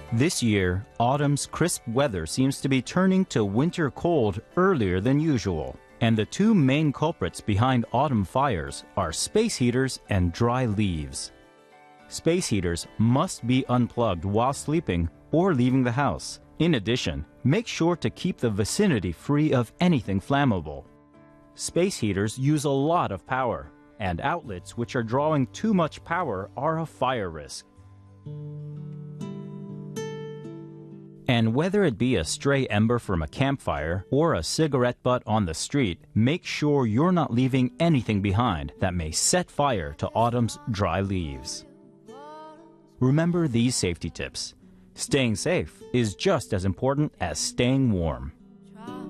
This year, autumn's crisp weather seems to be turning to winter cold earlier than usual. And the two main culprits behind autumn fires are space heaters and dry leaves. Space heaters must be unplugged while sleeping or leaving the house. In addition, make sure to keep the vicinity free of anything flammable. Space heaters use a lot of power, and outlets which are drawing too much power are a fire risk. And whether it be a stray ember from a campfire or a cigarette butt on the street, make sure you're not leaving anything behind that may set fire to autumn's dry leaves. Remember these safety tips. Staying safe is just as important as staying warm.